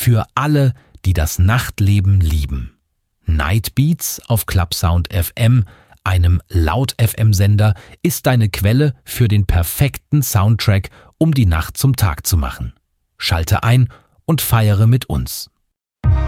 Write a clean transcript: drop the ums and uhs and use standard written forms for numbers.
für alle, die das Nachtleben lieben. Night Beats auf Clubsound FM, einem Laut-FM-Sender, ist deine Quelle für den perfekten Soundtrack, um die Nacht zum Tag zu machen. Schalte ein und feiere mit uns.